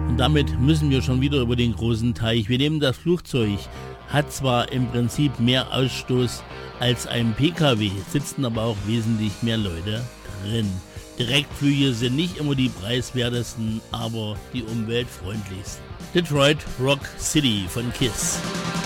Und damit müssen wir schon wieder über den großen Teich. Wir nehmen das Flugzeug, hat zwar im Prinzip mehr Ausstoß als ein PKW, sitzen aber auch wesentlich mehr Leute drin. Direktflüge sind nicht immer die preiswertesten, aber die umweltfreundlichsten. Detroit Rock City von KISS.